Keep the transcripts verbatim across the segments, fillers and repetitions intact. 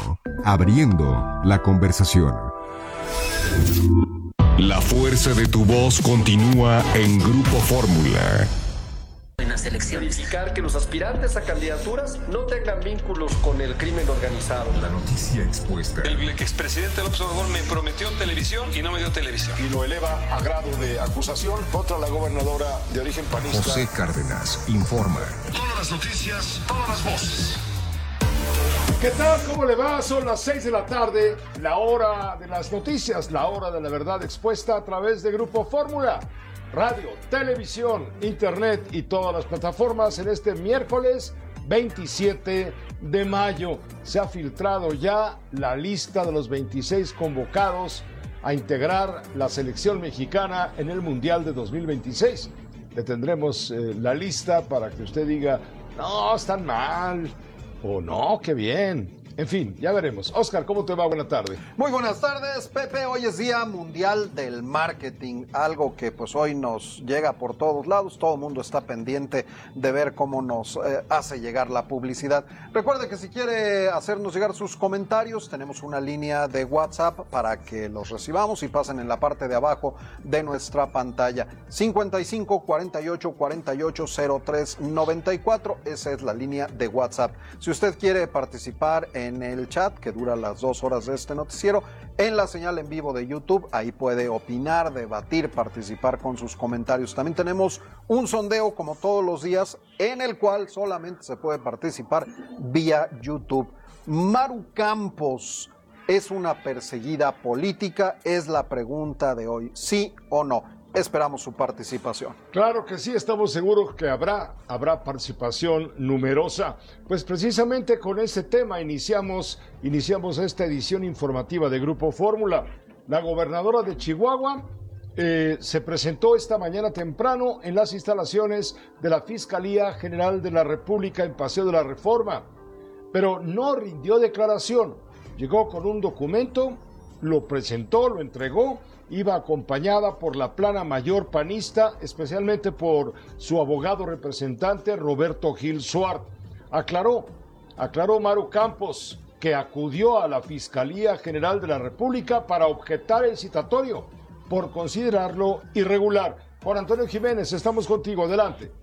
abriendo la conversación. La fuerza de tu voz continúa en Grupo Fórmula. En las elecciones. Verificar que los aspirantes a candidaturas no tengan vínculos con el crimen organizado. La noticia expuesta. El expresidente López Obrador me prometió televisión y no me dio televisión. Y lo eleva a grado de acusación contra la gobernadora de origen panista. José Cárdenas informa. Todas las noticias, todas las voces. ¿Qué tal? ¿Cómo le va? Son las seis de la tarde, la hora de las noticias, la hora de la verdad expuesta a través de Grupo Fórmula. Radio, televisión, internet y todas las plataformas en este miércoles veintisiete de mayo. Se ha filtrado ya la lista de los veintiséis convocados a integrar la selección mexicana en el Mundial de dos mil veintiséis. Le tendremos eh, la lista para que usted diga, no, están mal, o no, qué bien. En fin, ya veremos. Oscar, ¿cómo te va? Buena tarde. Muy buenas tardes, Pepe. Hoy es Día Mundial del Marketing, algo que pues hoy nos llega por todos lados. Todo el mundo está pendiente de ver cómo nos eh, hace llegar la publicidad. Recuerde que si quiere hacernos llegar sus comentarios, tenemos una línea de WhatsApp para que los recibamos y pasen en la parte de abajo de nuestra pantalla. cincuenta y cinco, cuarenta y ocho, cuarenta y ocho, cero tres, noventa y cuatro. Esa es la línea de WhatsApp. Si usted quiere participar en en el chat, que dura las dos horas de este noticiero, en la señal en vivo de YouTube, ahí puede opinar, debatir, participar con sus comentarios. También tenemos un sondeo, como todos los días, en el cual solamente se puede participar vía YouTube. Maru Campos es una perseguida política, es la pregunta de hoy, ¿sí o no? Esperamos su participación. Claro que sí, estamos seguros que habrá, habrá participación numerosa. Pues precisamente con este tema iniciamos, iniciamos esta edición informativa de Grupo Fórmula. La gobernadora de Chihuahua eh, se presentó esta mañana temprano en las instalaciones de la Fiscalía General de la República en Paseo de la Reforma, pero no rindió declaración. Llegó con un documento, lo presentó, lo entregó, iba acompañada por la plana mayor panista, especialmente por su abogado representante Roberto Gil Suart. Aclaró, aclaró Maru Campos que acudió a la Fiscalía General de la República para objetar el citatorio por considerarlo irregular. Juan Antonio Jiménez, estamos contigo, adelante.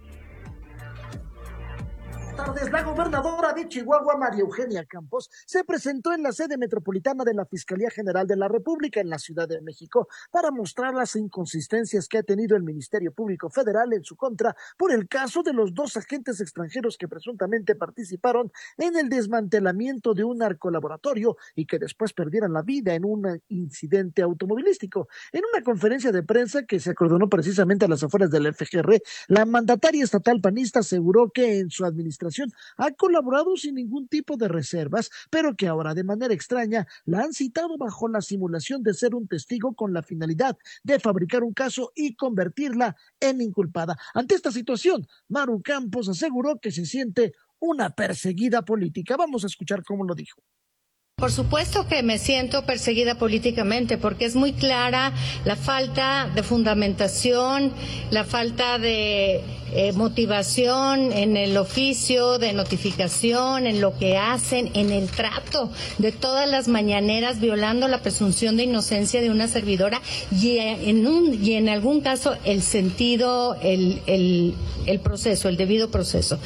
Tardes, la gobernadora de Chihuahua, María Eugenia Campos, se presentó en la sede metropolitana de la Fiscalía General de la República en la Ciudad de México para mostrar las inconsistencias que ha tenido el Ministerio Público Federal en su contra por el caso de los dos agentes extranjeros que presuntamente participaron en el desmantelamiento de un narcolaboratorio y que después perdieron la vida en un incidente automovilístico. En una conferencia de prensa que se acordonó precisamente a las afueras del F G R, la mandataria estatal panista aseguró que en su administración ha colaborado sin ningún tipo de reservas, pero que ahora de manera extraña la han citado bajo la simulación de ser un testigo con la finalidad de fabricar un caso y convertirla en inculpada. Ante esta situación, Maru Campos aseguró que se siente una perseguida política. Vamos a escuchar cómo lo dijo. Por supuesto que me siento perseguida políticamente porque es muy clara la falta de fundamentación, la falta de eh, motivación en el oficio, de notificación, en lo que hacen, en el trato de todas las mañaneras, violando la presunción de inocencia de una servidora y en, un, y en algún caso el sentido, el, el, el proceso, el debido proceso.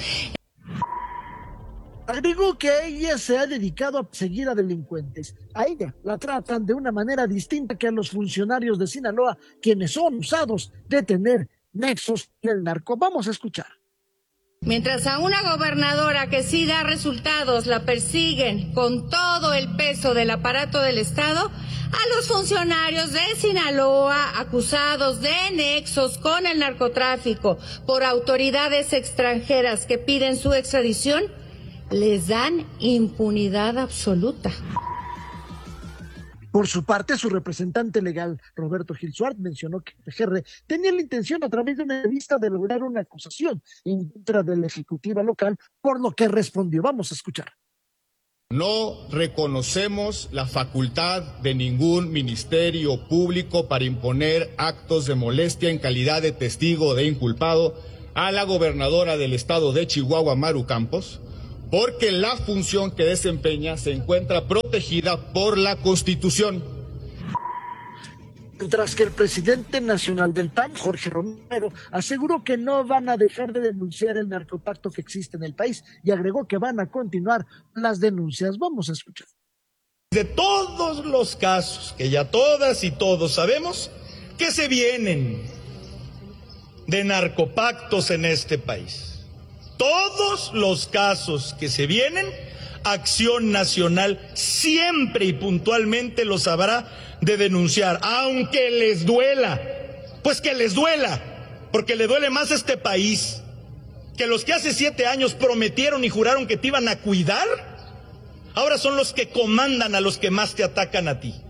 Agregó que ella se ha dedicado a seguir a delincuentes. A ella la tratan de una manera distinta que a los funcionarios de Sinaloa, quienes son usados de tener nexos en el narco. Vamos a escuchar. Mientras a una gobernadora que sí da resultados la persiguen con todo el peso del aparato del Estado, a los funcionarios de Sinaloa acusados de nexos con el narcotráfico por autoridades extranjeras que piden su extradición, les dan impunidad absoluta. Por su parte, su representante legal, Roberto Gil Suart, mencionó que F G R tenía la intención a través de una revista de lograr una acusación en contra de la ejecutiva local, por lo que respondió. Vamos a escuchar. No reconocemos la facultad de ningún ministerio público para imponer actos de molestia en calidad de testigo o de inculpado a la gobernadora del estado de Chihuahua, Maru Campos, porque la función que desempeña se encuentra protegida por la Constitución. Mientras que el presidente nacional del P A N, Jorge Romero, aseguró que no van a dejar de denunciar el narcopacto que existe en el país y agregó que van a continuar las denuncias. Vamos a escuchar. De todos los casos que ya todas y todos sabemos que se vienen de narcopactos en este país, todos los casos que se vienen, Acción Nacional siempre y puntualmente los habrá de denunciar, aunque les duela, pues que les duela, porque le duele más a este país que los que hace siete años prometieron y juraron que te iban a cuidar, ahora son los que comandan a los que más te atacan a ti.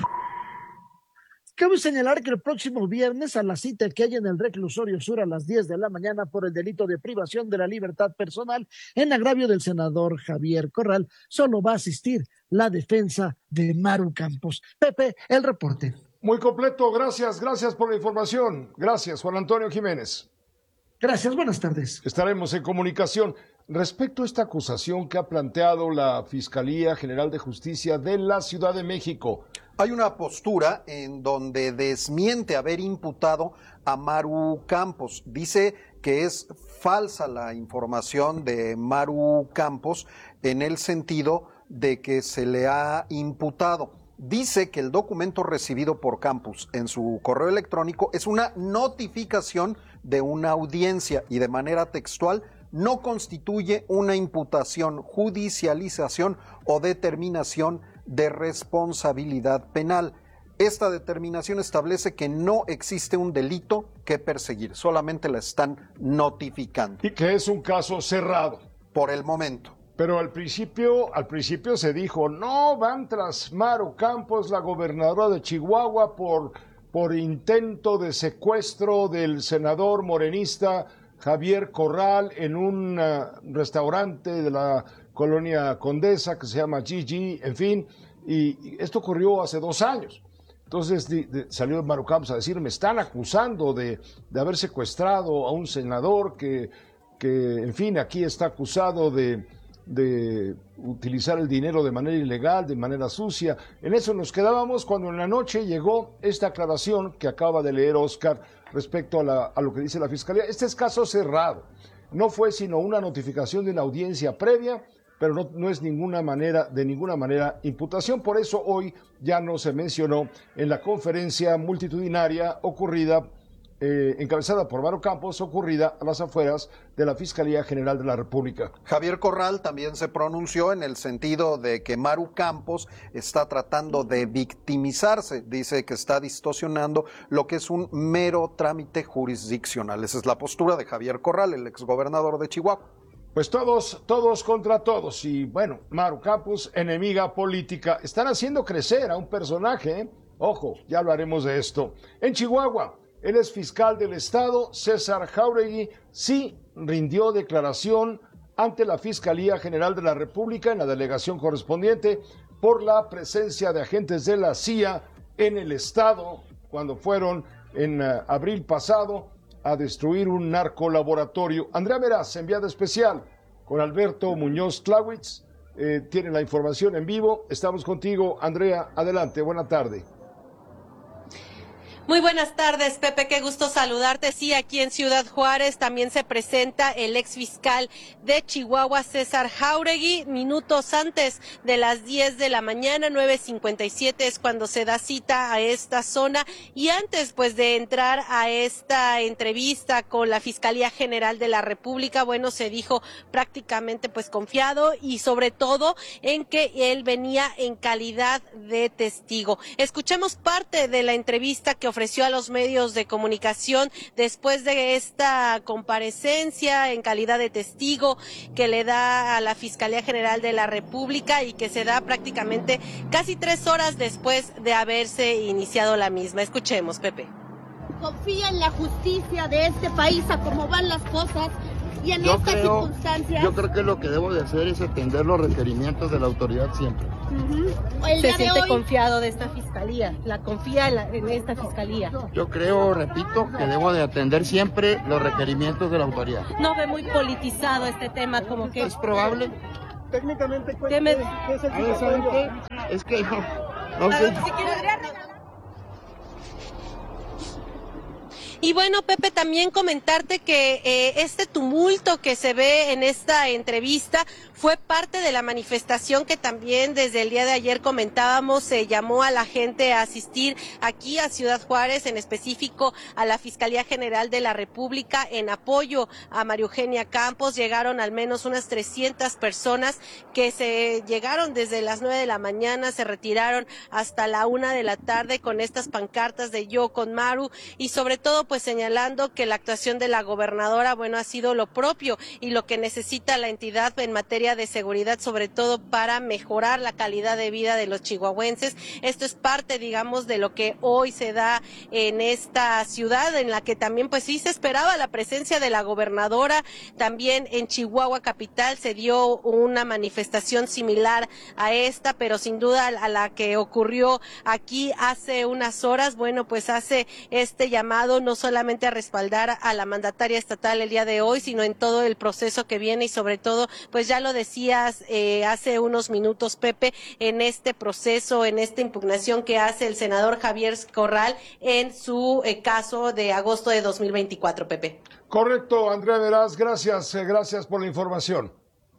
Cabe señalar que el próximo viernes, a la cita que hay en el reclusorio sur a las diez de la mañana por el delito de privación de la libertad personal en agravio del senador Javier Corral, solo va a asistir la defensa de Maru Campos. Pepe, el reporte. Muy completo, gracias, gracias por la información. Gracias, Juan Antonio Jiménez. Gracias, buenas tardes. Estaremos en comunicación. Respecto a esta acusación que ha planteado la Fiscalía General de Justicia de la Ciudad de México, hay una postura en donde desmiente haber imputado a Maru Campos. Dice que es falsa la información de Maru Campos en el sentido de que se le ha imputado. Dice que el documento recibido por Campos en su correo electrónico es una notificación de una audiencia y de manera textual no constituye una imputación, judicialización o determinación de responsabilidad penal. Esta determinación establece que no existe un delito que perseguir, solamente la están notificando. Y que es un caso cerrado. Por el momento. Pero al principio, al principio se dijo, no, van tras Maru Campos, la gobernadora de Chihuahua, por, por intento de secuestro del senador morenista Javier Corral en un uh, restaurante de la colonia Condesa que se llama Gigi, en fin, y, y esto ocurrió hace dos años. Entonces de, de, salió Maru Campos a decir, me están acusando de, de haber secuestrado a un senador que, que, en fin, aquí está acusado de, de utilizar el dinero de manera ilegal, de manera sucia. En eso nos quedábamos cuando en la noche llegó esta aclaración que acaba de leer Oscar respecto a, la, a lo que dice la Fiscalía. Este es caso cerrado. No fue sino una notificación de una audiencia previa, pero no, no es ninguna manera, de ninguna manera imputación. Por eso hoy ya no se mencionó en la conferencia multitudinaria ocurrida, eh, encabezada por Maru Campos, ocurrida a las afueras de la Fiscalía General de la República. Javier Corral también se pronunció en el sentido de que Maru Campos está tratando de victimizarse. Dice que está distorsionando lo que es un mero trámite jurisdiccional. Esa es la postura de Javier Corral, el exgobernador de Chihuahua. Pues todos, todos contra todos. Y bueno, Maru Campos, enemiga política. Están haciendo crecer a un personaje, ¿eh? Ojo, ya hablaremos de esto. En Chihuahua, el exfiscal del Estado, César Jáuregui, sí rindió declaración ante la Fiscalía General de la República en la delegación correspondiente por la presencia de agentes de la C I A en el Estado cuando fueron en uh, abril pasado a destruir un narcolaboratorio. Andrea Meraz, enviada especial, con Alberto Muñoz Clawitz, eh, tiene la información en vivo. Estamos contigo, Andrea, adelante, buena tarde. Muy buenas tardes, Pepe, qué gusto saludarte. Sí, aquí en Ciudad Juárez también se presenta el ex fiscal de Chihuahua, César Jáuregui, minutos antes de las diez de la mañana, nueve cincuenta y siete es cuando se da cita a esta zona, y antes pues de entrar a esta entrevista con la Fiscalía General de la República, bueno, se dijo prácticamente pues confiado y sobre todo en que él venía en calidad de testigo. Escuchemos parte de la entrevista que ofreció a los medios de comunicación después de esta comparecencia en calidad de testigo que le da a la Fiscalía General de la República y que se da prácticamente casi tres horas después de haberse iniciado la misma. Escuchemos, Pepe. Confía en la justicia de este país a cómo van las cosas y en yo estas creo, circunstancias. Yo creo que lo que debo de hacer es atender los requerimientos de la autoridad siempre. Uh-huh. El ¿Se día siente de hoy... confiado de esta fiscalía? ¿La confía en, la, en esta fiscalía? Yo creo, repito, que debo de atender siempre los requerimientos de la autoridad. ¿No ve muy politizado este tema como que...? Es probable. Técnicamente, ¿qué, me... ¿qué es el ¿Ah, ¿saben qué? Es que no, no sé. Si quiere agregar... Y bueno, Pepe, también comentarte que eh, este tumulto que se ve en esta entrevista fue parte de la manifestación que también desde el día de ayer comentábamos, se llamó a la gente a asistir aquí a Ciudad Juárez, en específico a la Fiscalía General de la República, en apoyo a María Eugenia Campos. Llegaron al menos unas trescientas personas que se llegaron desde las nueve de la mañana, se retiraron hasta la una de la tarde con estas pancartas de Yo con Maru y sobre todo pues señalando que la actuación de la gobernadora, bueno, ha sido lo propio y lo que necesita la entidad en materia de seguridad, sobre todo para mejorar la calidad de vida de los chihuahuenses. Esto es parte, digamos, de lo que hoy se da en esta ciudad, en la que también pues sí se esperaba la presencia de la gobernadora. También en Chihuahua capital se dio una manifestación similar a esta, pero sin duda a la que ocurrió aquí hace unas horas, bueno, pues hace este llamado no solamente a respaldar a la mandataria estatal el día de hoy, sino en todo el proceso que viene y sobre todo, pues ya lo decías eh, hace unos minutos, Pepe, en este proceso, en esta impugnación que hace el senador Javier Corral en su eh, caso de agosto de dos mil veinticuatro, Pepe. Correcto, Andrea Meraz, gracias, eh, gracias por la información.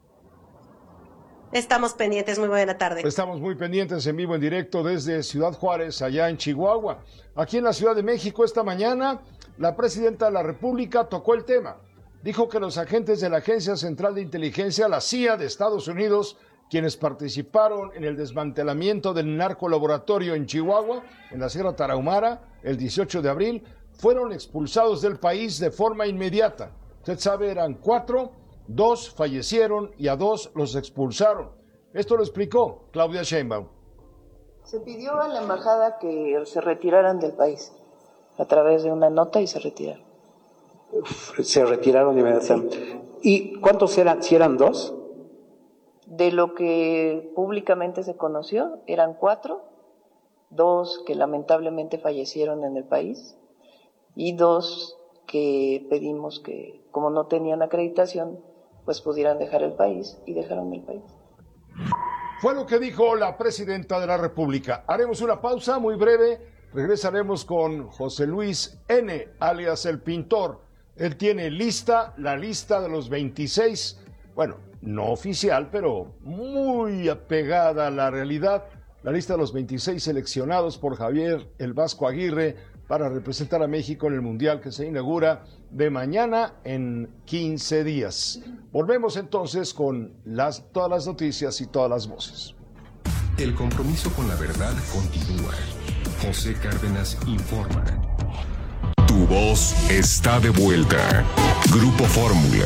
Estamos pendientes, muy buena tarde. Estamos muy pendientes en vivo, en directo desde Ciudad Juárez, allá en Chihuahua. Aquí en la Ciudad de México esta mañana, la presidenta de la República tocó el tema. Dijo que los agentes de la Agencia Central de Inteligencia, la C I A de Estados Unidos, quienes participaron en el desmantelamiento del narcolaboratorio en Chihuahua, en la Sierra Tarahumara, el dieciocho de abril, fueron expulsados del país de forma inmediata. Usted sabe, eran cuatro, dos fallecieron y a dos los expulsaron. Esto lo explicó Claudia Sheinbaum. Se pidió a la embajada que se retiraran del país a través de una nota y se retiraron. Se retiraron inmediatamente. ¿Y cuántos eran? ¿Si eran dos? De lo que públicamente se conoció, eran cuatro, dos que lamentablemente fallecieron en el país y dos que pedimos que, como no tenían acreditación, pues pudieran dejar el país y dejaron el país. Fue lo que dijo la presidenta de la República. Haremos una pausa muy breve, regresaremos con José Luis N., alias El Pintor. Él tiene lista, la lista de los veintiséis, bueno, no oficial, pero muy apegada a la realidad, la lista de los veintiséis seleccionados por Javier El Vasco Aguirre para representar a México en el Mundial que se inaugura de mañana en quince días. Volvemos entonces con las, todas las noticias y todas las voces. El compromiso con la verdad continúa. José Cárdenas informa. Tu voz está de vuelta. Grupo Fórmula.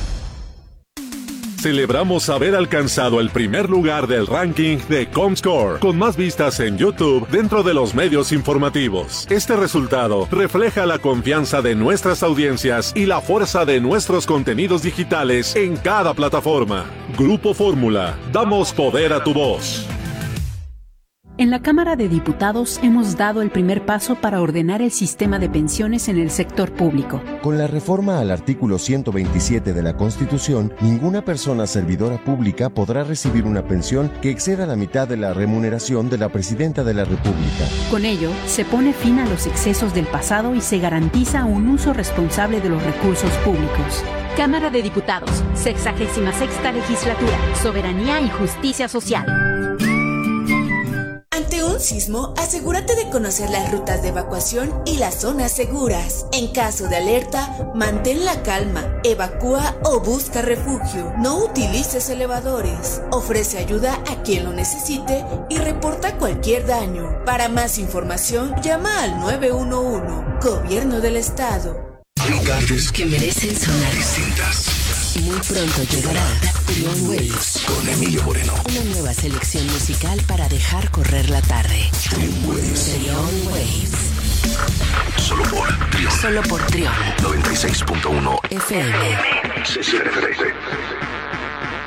Celebramos haber alcanzado el primer lugar del ranking de Comscore, con más vistas en YouTube dentro de los medios informativos. Este resultado refleja la confianza de nuestras audiencias y la fuerza de nuestros contenidos digitales en cada plataforma. Grupo Fórmula, damos poder a tu voz. En la Cámara de Diputados hemos dado el primer paso para ordenar el sistema de pensiones en el sector público. Con la reforma al artículo ciento veintisiete de la Constitución, ninguna persona servidora pública podrá recibir una pensión que exceda la mitad de la remuneración de la Presidenta de la República. Con ello, se pone fin a los excesos del pasado y se garantiza un uso responsable de los recursos públicos. Cámara de Diputados, sexagésima sexta legislatura, Soberanía y Justicia Social. Ante un sismo, asegúrate de conocer las rutas de evacuación y las zonas seguras. En caso de alerta, mantén la calma, evacúa o busca refugio. No utilices elevadores. Ofrece ayuda a quien lo necesite y reporta cualquier daño. Para más información, llama al nueve uno uno. Gobierno del Estado. Lugares que merecen sonar distintas. Muy pronto llegará Trion Waves con Emilio Moreno. Una nueva selección musical para dejar correr la tarde. Trion Waves. Trion Waves. Solo por Trion. Solo por Trion. noventa y seis punto uno F M. C C R F.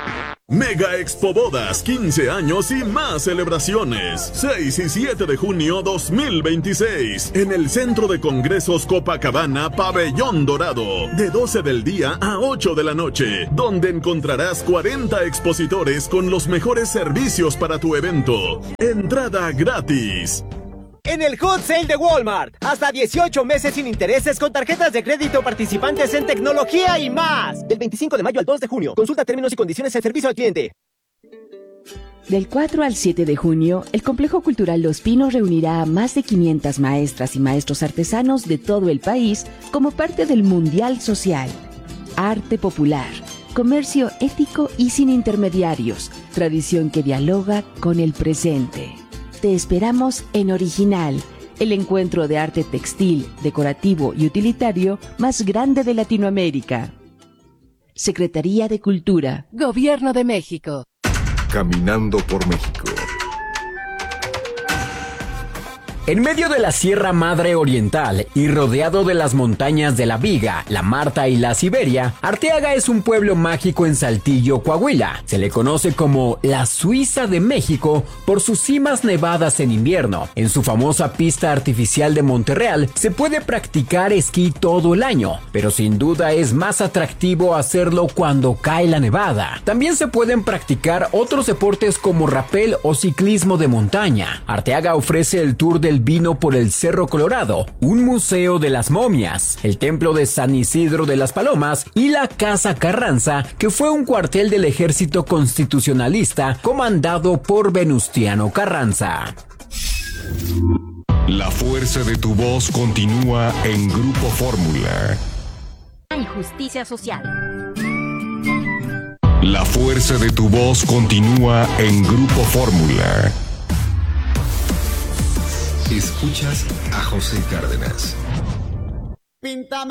Mega Expo Bodas, quince años y más celebraciones. seis y siete de junio dos mil veintiséis. En el Centro de Congresos Copacabana, Pabellón Dorado. De doce del día a ocho de la noche. Donde encontrarás cuarenta expositores con los mejores servicios para tu evento. Entrada gratis. En el Hot Sale de Walmart, hasta dieciocho meses sin intereses con tarjetas de crédito participantes en tecnología y más. Del veinticinco de mayo al dos de junio. Consulta términos y condiciones en servicio al cliente. Del cuatro al siete de junio, el Complejo Cultural Los Pinos reunirá a más de quinientas maestras y maestros artesanos de todo el país como parte del Mundial Social. Arte popular, comercio ético y sin intermediarios, tradición que dialoga con el presente. Te esperamos en Original, el encuentro de arte textil, decorativo y utilitario más grande de Latinoamérica. Secretaría de Cultura, Gobierno de México. Caminando por México. En medio de la Sierra Madre Oriental y rodeado de las montañas de la Viga, la Marta y la Siberia, Arteaga es un pueblo mágico en Saltillo, Coahuila. Se le conoce como la Suiza de México por sus cimas nevadas en invierno. En su famosa pista artificial de Monterreal se puede practicar esquí todo el año, pero sin duda es más atractivo hacerlo cuando cae la nevada. También se pueden practicar otros deportes como rapel o ciclismo de montaña. Arteaga ofrece el tour del vino por el Cerro Colorado, un museo de las momias, el templo de San Isidro de las Palomas y la Casa Carranza, que fue un cuartel del ejército constitucionalista comandado por Venustiano Carranza. La fuerza de tu voz continúa en Grupo Fórmula. Y justicia social. La fuerza de tu voz continúa en Grupo Fórmula. Escuchas a José Cárdenas. Píntame,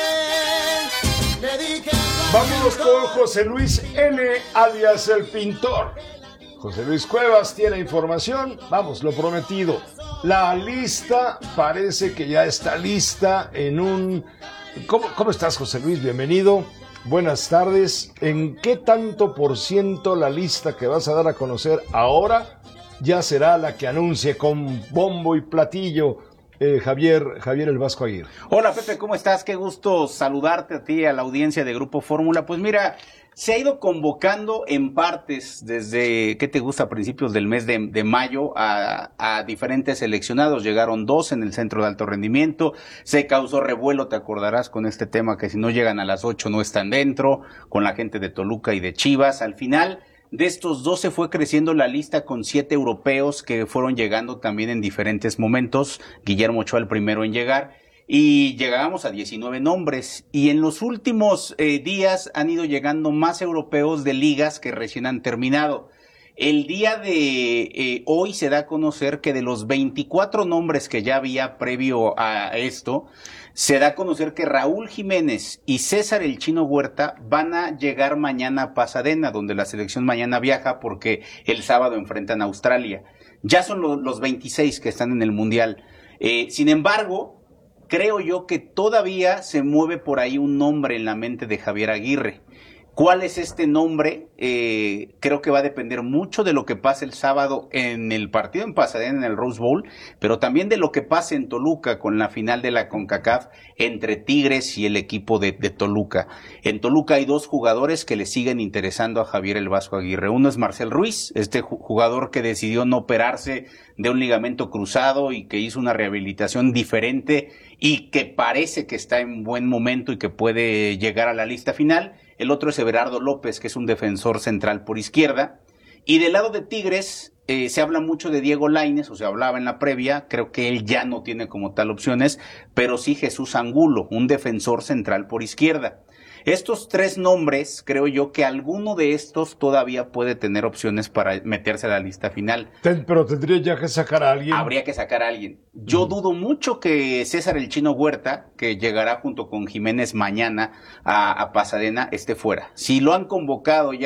le dije. Vámonos con José Luis N., alias El Pintor. José Luis Cuevas tiene información. Vamos, lo prometido. La lista parece que ya está lista en un... ¿Cómo, cómo estás, José Luis? Bienvenido. Buenas tardes. ¿En qué tanto por ciento la lista que vas a dar a conocer ahora ya será la que anuncie con bombo y platillo eh, Javier, Javier el Vasco Aguirre? Hola Pepe, ¿cómo estás? Qué gusto saludarte a ti, a la audiencia de Grupo Fórmula. Pues mira, se ha ido convocando en partes desde, ¿qué te gusta? A principios del mes de, de mayo a, a diferentes seleccionados. Llegaron dos en el Centro de Alto Rendimiento. Se causó revuelo, te acordarás, con este tema que si no llegan a las ocho no están dentro, con la gente de Toluca y de Chivas. Al final de estos dos se fue creciendo la lista con siete europeos que fueron llegando también en diferentes momentos. Guillermo Ochoa el primero en llegar. Y llegábamos a diecinueve nombres, y en los últimos eh, días han ido llegando más europeos de ligas que recién han terminado. El día de eh, hoy se da a conocer que de los veinticuatro nombres que ya había previo a esto, se da a conocer que Raúl Jiménez y César el Chino Huerta van a llegar mañana a Pasadena, donde la selección mañana viaja porque el sábado enfrentan a Australia. Ya son lo, los veintiséis que están en el Mundial. Eh, sin embargo, creo yo que todavía se mueve por ahí un nombre en la mente de Javier Aguirre. ¿Cuál es este nombre? Eh, creo que va a depender mucho de lo que pase el sábado en el partido en Pasadena, en el Rose Bowl, pero también de lo que pase en Toluca con la final de la CONCACAF entre Tigres y el equipo de, de Toluca. En Toluca hay dos jugadores que le siguen interesando a Javier el Vasco Aguirre. Uno es Marcel Ruiz, este jugador que decidió no operarse de un ligamento cruzado y que hizo una rehabilitación diferente y que parece que está en buen momento y que puede llegar a la lista final. El otro es Everardo López, que es un defensor central por izquierda. Y del lado de Tigres eh, se habla mucho de Diego Lainez, o se hablaba en la previa. Creo que él ya no tiene como tal opciones, pero sí Jesús Angulo, un defensor central por izquierda. Estos tres nombres, creo yo que alguno de estos todavía puede tener opciones para meterse a la lista final. Ten, pero tendría ya que sacar a alguien. Habría que sacar a alguien. Yo mm. dudo mucho que César el Chino Huerta, que llegará junto con Jiménez mañana a, a Pasadena, esté fuera. Si lo han convocado ya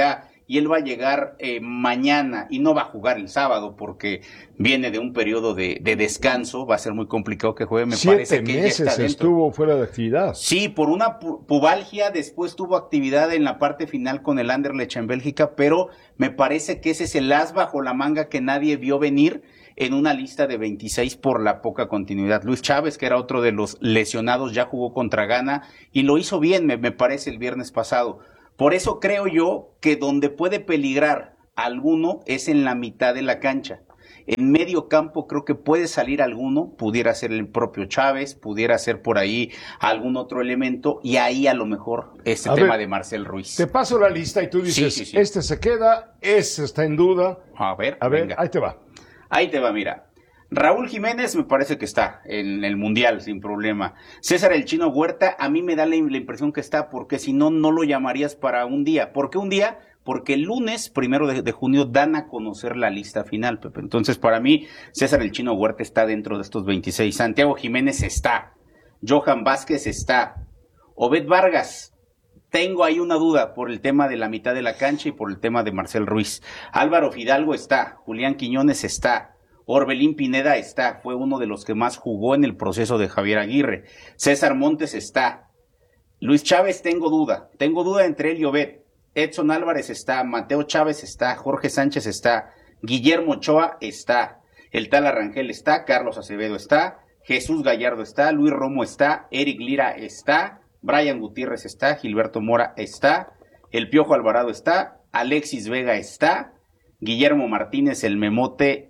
y él va a llegar eh, mañana y no va a jugar el sábado porque viene de un periodo de, de descanso, va a ser muy complicado que juegue, me Siete parece que ya meses está dentro. estuvo fuera de actividad. Sí, por una pu- pubalgia, después tuvo actividad en la parte final con el Anderlecht en Bélgica, pero me parece que ese es el as bajo la manga que nadie vio venir en una lista de veintiséis por la poca continuidad. Luis Chávez, que era otro de los lesionados, ya jugó contra Ghana y lo hizo bien, me, me parece, el viernes pasado. Por eso creo yo que donde puede peligrar alguno es en la mitad de la cancha. En medio campo creo que puede salir alguno, pudiera ser el propio Chávez, pudiera ser por ahí algún otro elemento, y ahí a lo mejor este A tema ver, de Marcel Ruiz. Te paso la lista y tú dices, Sí, sí, sí. este se queda, ese está en duda. A ver, A ver, venga. ahí te va. Ahí te va, mira. Raúl Jiménez me parece que está en el Mundial sin problema. César el Chino Huerta, a mí me da la, la impresión que está, porque si no, no lo llamarías para un día. ¿Por qué un día? Porque el lunes, primero de, de junio, dan a conocer la lista final, Pepe. Entonces, para mí, César el Chino Huerta está dentro de estos veintiséis. Santiago Jiménez está. Johan Vázquez está. Obed Vargas, tengo ahí una duda por el tema de la mitad de la cancha y por el tema de Marcel Ruiz. Álvaro Fidalgo está. Julián Quiñones está. Orbelín Pineda está, fue uno de los que más jugó en el proceso de Javier Aguirre. César Montes está. Luis Chávez, tengo duda. Tengo duda entre él y Obed. Edson Álvarez está. Mateo Chávez está. Jorge Sánchez está. Guillermo Ochoa está. El Tal Arrangel está. Carlos Acevedo está. Jesús Gallardo está. Luis Romo está. Eric Lira está. Brian Gutiérrez está. Gilberto Mora está. El Piojo Alvarado está. Alexis Vega está. Guillermo Martínez, el Memote,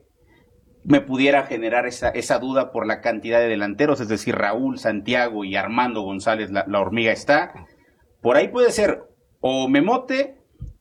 me pudiera generar esa, esa duda por la cantidad de delanteros, es decir, Raúl, Santiago y Armando González, la, la hormiga está. Por ahí puede ser o Memote,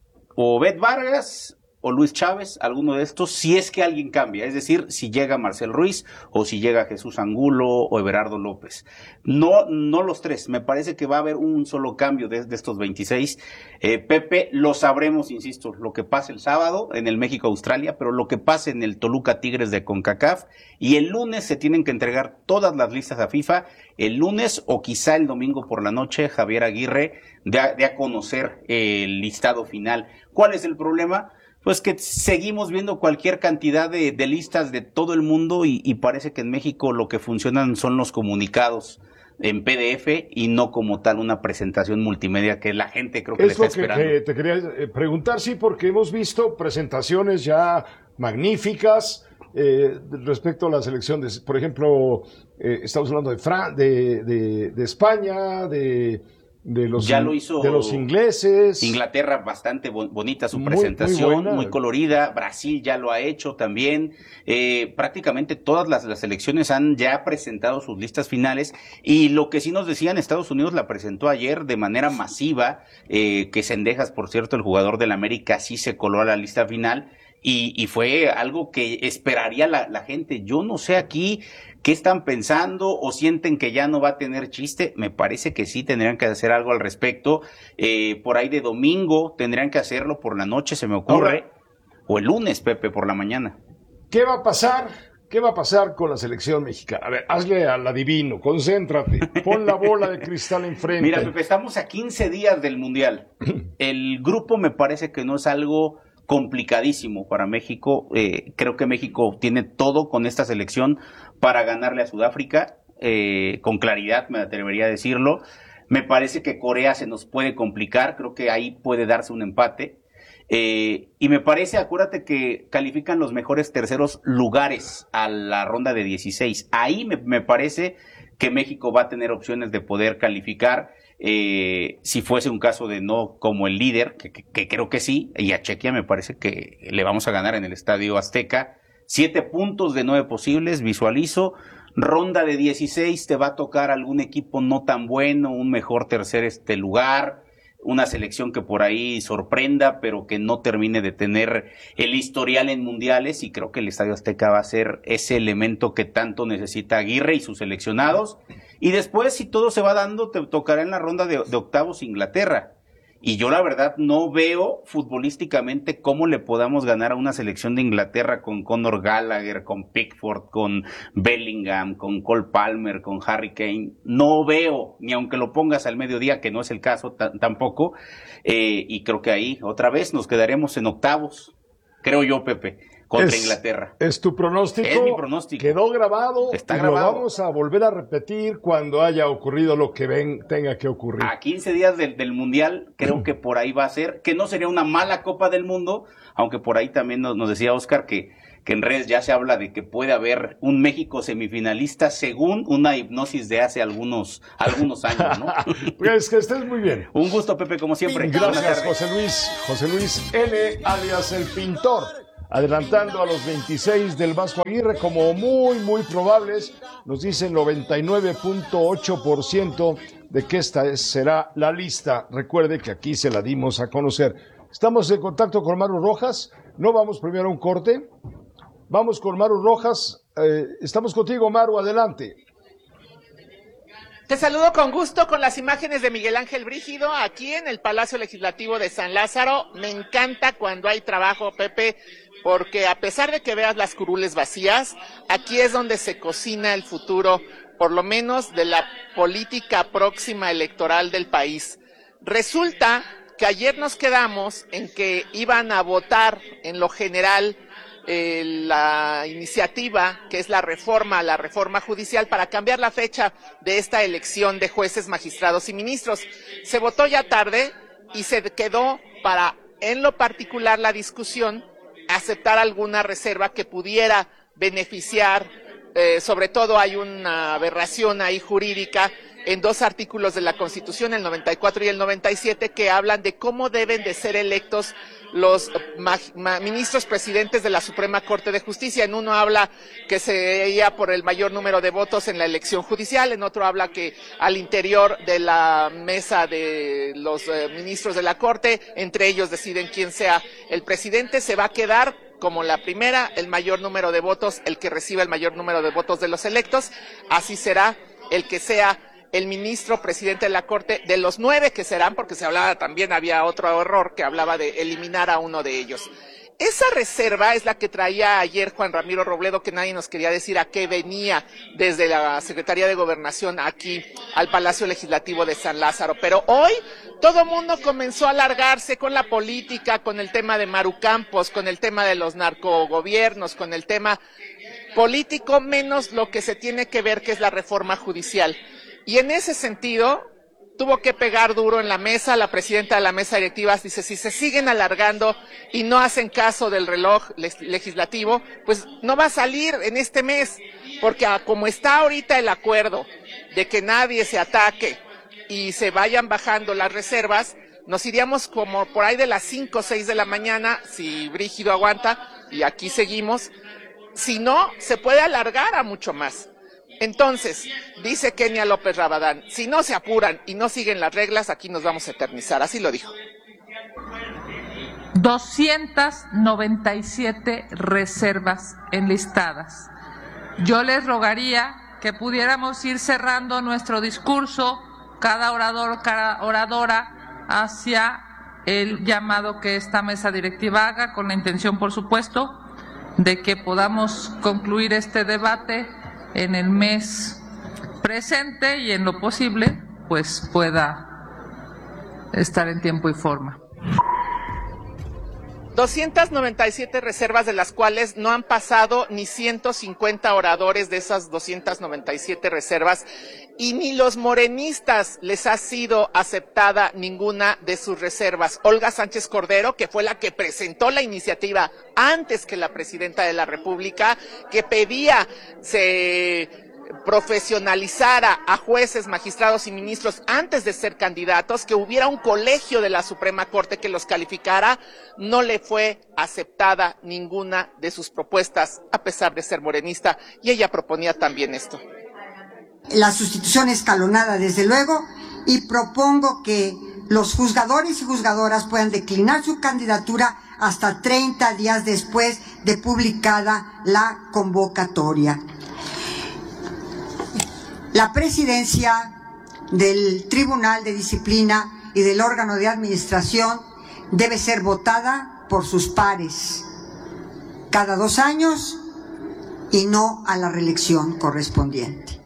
o Obed Vargas, o Luis Chávez, alguno de estos, si es que alguien cambia, es decir, si llega Marcel Ruiz, o si llega Jesús Angulo, o Everardo López. No, no los tres, me parece que va a haber un solo cambio de, de estos veintiséis. Eh, Pepe, lo sabremos, insisto, lo que pase el sábado en el México-Australia, pero lo que pase en el Toluca Tigres de CONCACAF, y el lunes se tienen que entregar todas las listas a FIFA, el lunes o quizá el domingo por la noche, Javier Aguirre de a, de a conocer el listado final. ¿Cuál es el problema? Pues que seguimos viendo cualquier cantidad de, de listas de todo el mundo y, y parece que en México lo que funcionan son los comunicados en P D F y no como tal una presentación multimedia que la gente creo que es le está lo que, esperando. que te quería eh, preguntar, sí, porque hemos visto presentaciones ya magníficas eh, respecto a la selección de, por ejemplo, eh, estamos hablando de, Fran de, de, de España, de... De los, ya lo hizo de los ingleses. Inglaterra, bastante bo bonita su muy, presentación, muy, muy colorida. Brasil ya lo ha hecho también. Eh, prácticamente todas las, las selecciones han ya presentado sus listas finales. Y lo que sí nos decían, Estados Unidos la presentó ayer de manera masiva. Eh, que Cendejas, por cierto, el jugador del América, sí se coló a la lista final. Y, y fue algo que esperaría la, la gente. Yo no sé aquí qué están pensando o sienten que ya no va a tener chiste. Me parece que sí tendrían que hacer algo al respecto. Eh, por ahí de domingo tendrían que hacerlo por la noche, se me ocurre. Ahora, o el lunes, Pepe, por la mañana. ¿Qué va a pasar? ¿Qué va a pasar con la selección mexicana? A ver, hazle al adivino, concéntrate, pon la bola de cristal enfrente. Mira, Pepe, estamos a quince días del Mundial. El grupo me parece que no es algo complicadísimo para México. Eh, creo que México tiene todo con esta selección para ganarle a Sudáfrica, eh, con claridad me atrevería a decirlo. Me parece que Corea se nos puede complicar, creo que ahí puede darse un empate. Eh, y me parece, acuérdate que califican los mejores terceros lugares a la ronda de dieciséis. Ahí me, me parece que México va a tener opciones de poder calificar. Eh, si fuese un caso de no como el líder, que, que, que creo que sí, y a Chequia me parece que le vamos a ganar en el Estadio Azteca. Siete puntos de nueve posibles, visualizo. Ronda de dieciséis, te va a tocar algún equipo no tan bueno, un mejor tercer este lugar, una selección que por ahí sorprenda, pero que no termine de tener el historial en mundiales, y creo que el Estadio Azteca va a ser ese elemento que tanto necesita Aguirre y sus seleccionados. Y después, si todo se va dando, te tocará en la ronda de, de octavos Inglaterra. Y yo la verdad no veo futbolísticamente cómo le podamos ganar a una selección de Inglaterra con Conor Gallagher, con Pickford, con Bellingham, con Cole Palmer, con Harry Kane. No veo, ni aunque lo pongas al mediodía, que no es el caso tampoco. Eh, y creo que ahí otra vez nos quedaremos en octavos, creo yo, Pepe, contra es, Inglaterra. ¿Es tu pronóstico? Es mi pronóstico. Quedó grabado. Está y grabado. Lo vamos a volver a repetir cuando haya ocurrido lo que ven, tenga que ocurrir. A quince días del, del Mundial, creo que por ahí va a ser, que no sería una mala Copa del Mundo, aunque por ahí también nos, nos decía Oscar que, que en redes ya se habla de que puede haber un México semifinalista según una hipnosis de hace algunos, algunos años, ¿no? Pues que estés muy bien. Un gusto, Pepe, como siempre. Gracias, José Luis. José Luis N., alias El Pintor. Adelantando a los veintiséis del Vasco Aguirre como muy, muy probables, nos dicen noventa y nueve punto ocho por ciento de que esta es, será la lista. Recuerde que aquí se la dimos a conocer. Estamos en contacto con Maru Rojas. No vamos primero a un corte. Vamos con Maru Rojas. Eh, estamos contigo, Maru, adelante. Te saludo con gusto con las imágenes de Miguel Ángel Brígido aquí en el Palacio Legislativo de San Lázaro. Me encanta cuando hay trabajo, Pepe, porque a pesar de que veas las curules vacías, aquí es donde se cocina el futuro, por lo menos de la política próxima electoral del país. Resulta que ayer nos quedamos en que iban a votar en lo general Eh, la iniciativa que es la reforma, la reforma judicial para cambiar la fecha de esta elección de jueces, magistrados y ministros. Se votó ya tarde y se quedó para, en lo particular, la discusión, aceptar alguna reserva que pudiera beneficiar, eh, sobre todo hay una aberración ahí jurídica en dos artículos de la Constitución, el noventa y cuatro y el noventa y siete, que hablan de cómo deben de ser electos los ma ma ministros presidentes de la Suprema Corte de Justicia. En uno habla que se iría por el mayor número de votos en la elección judicial, en otro habla que al interior de la mesa de los eh, ministros de la Corte, entre ellos deciden quién sea el presidente. Se va a quedar como la primera, el mayor número de votos, el que reciba el mayor número de votos de los electos. Así será el que sea el ministro presidente de la Corte, de los nueve que serán, porque se hablaba también, había otro error que hablaba de eliminar a uno de ellos. Esa reserva es la que traía ayer Juan Ramiro Robledo, que nadie nos quería decir a qué venía desde la Secretaría de Gobernación aquí al Palacio Legislativo de San Lázaro. Pero hoy todo el mundo comenzó a alargarse con la política, con el tema de Maru Campos, con el tema de los narcogobiernos, con el tema político, menos lo que se tiene que ver, que es la reforma judicial. Y en ese sentido, tuvo que pegar duro en la mesa. La presidenta de la mesa directiva dice, si se siguen alargando y no hacen caso del reloj legislativo, pues no va a salir en este mes, porque como está ahorita el acuerdo de que nadie se ataque y se vayan bajando las reservas, nos iríamos como por ahí de las cinco o seis de la mañana, si Brígido aguanta, y aquí seguimos. Si no, se puede alargar a mucho más. Entonces, dice Kenia López Rabadán, si no se apuran y no siguen las reglas, aquí nos vamos a eternizar, así lo dijo. doscientas noventa y siete reservas enlistadas. Yo les rogaría que pudiéramos ir cerrando nuestro discurso, cada orador, cada oradora, hacia el llamado que esta mesa directiva haga, con la intención, por supuesto, de que podamos concluir este debate en el mes presente y en lo posible, pues pueda estar en tiempo y forma. doscientas noventa y siete reservas, de las cuales no han pasado ni ciento cincuenta oradores de esas doscientas noventa y siete reservas, y ni los morenistas les ha sido aceptada ninguna de sus reservas. Olga Sánchez Cordero, que fue la que presentó la iniciativa antes que la presidenta de la República, que pedía se profesionalizara a jueces, magistrados y ministros antes de ser candidatos, que hubiera un colegio de la Suprema Corte que los calificara, no le fue aceptada ninguna de sus propuestas, a pesar de ser morenista, y ella proponía también esto. La sustitución escalonada, desde luego, y propongo que los juzgadores y juzgadoras puedan declinar su candidatura hasta treinta días después de publicada la convocatoria. La presidencia del Tribunal de Disciplina y del órgano de administración debe ser votada por sus pares cada dos años y no a la reelección correspondiente.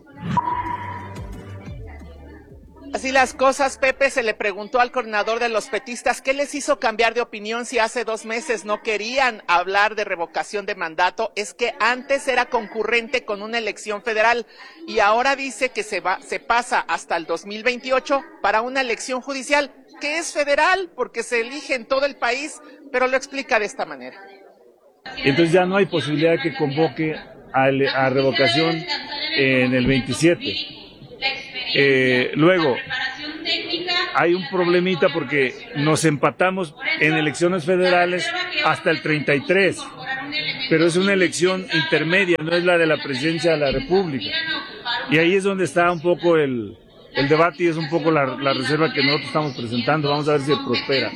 Así las cosas, Pepe, se le preguntó al coordinador de los petistas qué les hizo cambiar de opinión si hace dos meses no querían hablar de revocación de mandato. Es que antes era concurrente con una elección federal y ahora dice que se va, se pasa hasta el dos mil veintiocho para una elección judicial que es federal porque se elige en todo el país, pero lo explica de esta manera. Entonces ya no hay posibilidad de que convoque a, a revocación en el veintisiete. Eh, luego, hay un problemita porque nos empatamos en elecciones federales hasta el treinta y tres, pero es una elección intermedia, no es la de la presidencia de la República. Y ahí es donde está un poco el, el debate y es un poco la, la reserva que nosotros estamos presentando. Vamos a ver si prospera.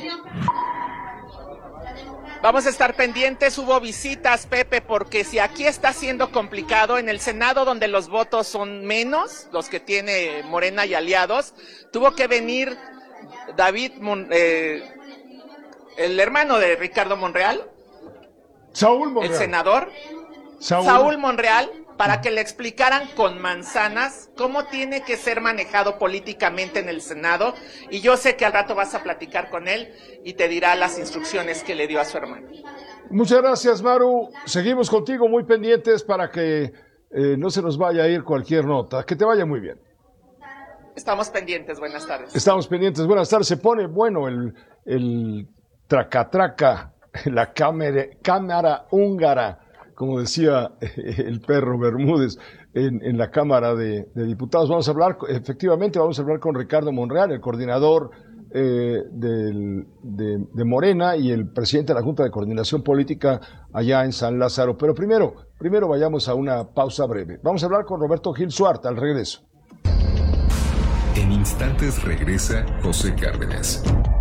Vamos a estar pendientes, hubo visitas, Pepe, porque si aquí está siendo complicado, en el Senado donde los votos son menos, los que tiene Morena y aliados, tuvo que venir David, Mon, eh, el hermano de Ricardo Monreal, Saúl Monreal, el senador, Saúl, Saúl Monreal, para que le explicaran con manzanas cómo tiene que ser manejado políticamente en el Senado, y yo sé que al rato vas a platicar con él y te dirá las instrucciones que le dio a su hermano. Muchas gracias, Maru. Seguimos contigo muy pendientes para que eh, no se nos vaya a ir cualquier nota. Que te vaya muy bien. Estamos pendientes, buenas tardes. Estamos pendientes, buenas tardes. Se pone bueno el, el traca-traca, la cámara, cámara húngara, como decía el perro Bermúdez, en, en la Cámara de, de Diputados. Vamos a hablar, efectivamente, vamos a hablar con Ricardo Monreal, el coordinador eh, del, de, de Morena y el presidente de la Junta de Coordinación Política allá en San Lázaro. Pero primero, primero vayamos a una pausa breve. Vamos a hablar con Roberto Gil Suart al regreso. En instantes regresa José Cárdenas.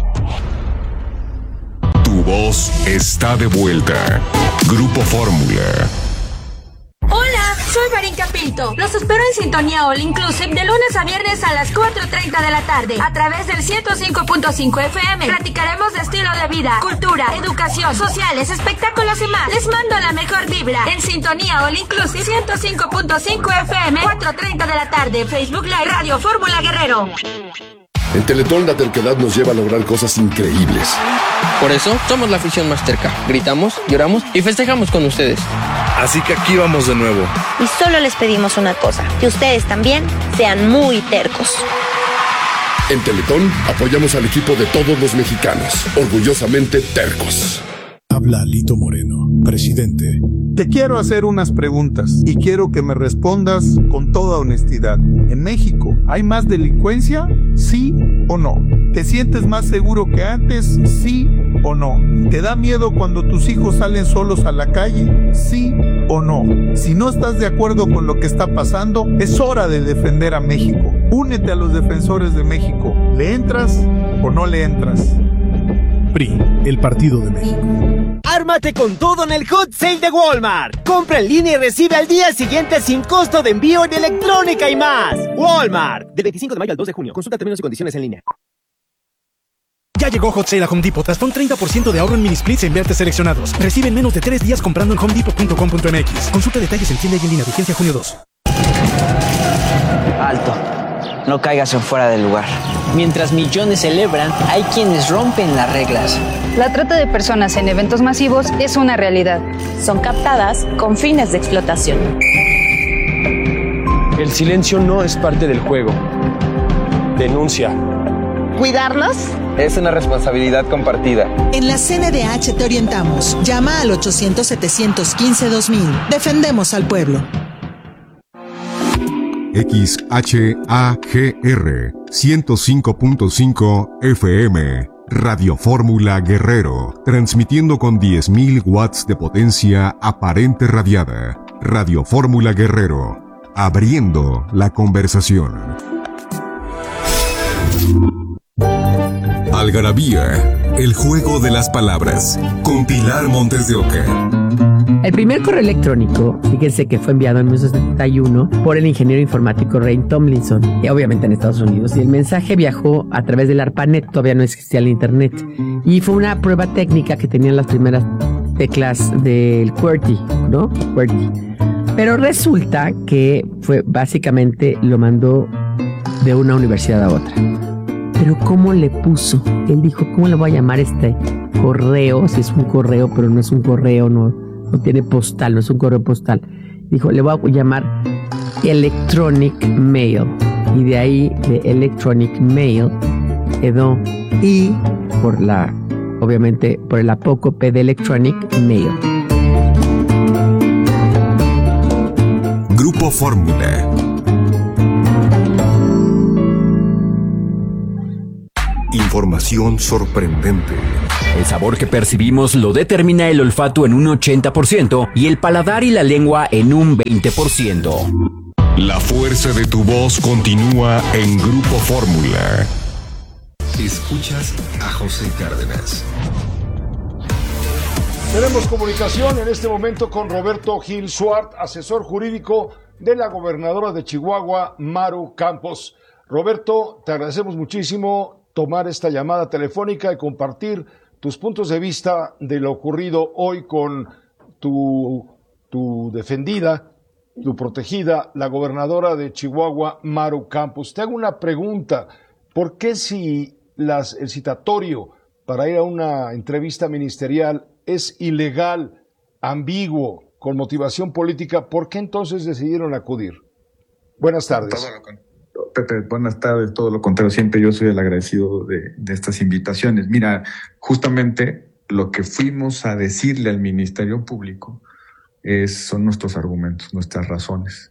Tu voz está de vuelta. Grupo Fórmula. Hola, soy Marinka Pinto. Los espero en Sintonía All Inclusive de lunes a viernes a las cuatro treinta de la tarde a través del ciento cinco punto cinco F M. Platicaremos de estilo de vida, cultura, educación, sociales, espectáculos y más. Les mando la mejor vibra en Sintonía All Inclusive ciento cinco punto cinco F M, cuatro treinta de la tarde, Facebook Live, Radio Fórmula Guerrero. En Teletón la terquedad nos lleva a lograr cosas increíbles. Por eso somos la afición más terca. Gritamos, lloramos y festejamos con ustedes. Así que aquí vamos de nuevo. Y solo les pedimos una cosa, que ustedes también sean muy tercos. En Teletón apoyamos al equipo de todos los mexicanos, orgullosamente tercos. Habla Lito Moreno, presidente. Te quiero hacer unas preguntas y quiero que me respondas con toda honestidad. ¿En México hay más delincuencia? ¿Sí o no? ¿Te sientes más seguro que antes? ¿Sí o no? ¿Te da miedo cuando tus hijos salen solos a la calle? ¿Sí o no? Si no estás de acuerdo con lo que está pasando, es hora de defender a México. Únete a los defensores de México. ¿Le entras o no le entras? P R I, el Partido de México. Ármate con todo en el Hot Sale de Walmart. Compra en línea y recibe al día siguiente sin costo de envío en electrónica y más. Walmart. Del veinticinco de mayo al dos de junio. Consulta términos y condiciones en línea. Ya llegó Hot Sale a Home Depot. Hasta un treinta por ciento de ahorro en mini splits en vertes seleccionados. Recibe en menos de tres días comprando en home depot punto com punto m x. Consulta detalles en tienda y en línea. Vigencia junio dos. Alto. No caigas en fuera del lugar. Mientras millones celebran, hay quienes rompen las reglas. La trata de personas en eventos masivos es una realidad. Son captadas con fines de explotación. El silencio no es parte del juego. Denuncia. ¿Cuidarnos? Es una responsabilidad compartida. En la C N D H te orientamos. Llama al ochocientos, setecientos quince, dos mil. Defendemos al pueblo. X H A G R ciento cinco punto cinco F M Radio Fórmula Guerrero, transmitiendo con diez mil watts de potencia aparente radiada. Radio Fórmula Guerrero, abriendo la conversación. Algarabía, el juego de las palabras, con Pilar Montes de Oca. El primer correo electrónico, fíjense que fue enviado en mil novecientos setenta y uno por el ingeniero informático Ray Tomlinson, y obviamente en Estados Unidos. Y el mensaje viajó a través del ARPANET, todavía no existía el internet. Y fue una prueba técnica que tenían las primeras teclas del QWERTY, ¿no? QWERTY. Pero resulta que fue básicamente lo mandó de una universidad a otra. Pero ¿cómo le puso? Él dijo, ¿cómo le voy a llamar este correo? Si es un correo, pero no es un correo, no, no tiene postal, no es un correo postal. Dijo, le voy a llamar Electronic Mail. Y de ahí, de Electronic Mail, quedó I por la, obviamente, por el apócope de Electronic Mail. Grupo Fórmula. Información sorprendente. El sabor que percibimos lo determina el olfato en un ochenta por ciento y el paladar y la lengua en un veinte por ciento. La fuerza de tu voz continúa en Grupo Fórmula. Escuchas a José Cárdenas. Tenemos comunicación en este momento con Roberto Gil Suart, asesor jurídico de la gobernadora de Chihuahua, Maru Campos. Roberto, te agradecemos muchísimo tomar esta llamada telefónica y compartir tus puntos de vista de lo ocurrido hoy con tu, tu defendida, tu protegida, la gobernadora de Chihuahua, Maru Campos. Te hago una pregunta. ¿Por qué si las, el citatorio para ir a una entrevista ministerial es ilegal, ambiguo, con motivación política, por qué entonces decidieron acudir? Buenas tardes. Pepe, buenas tardes, todo lo contrario, siempre yo soy el agradecido de, de estas invitaciones. Mira, justamente lo que fuimos a decirle al Ministerio Público es, son nuestros argumentos, nuestras razones.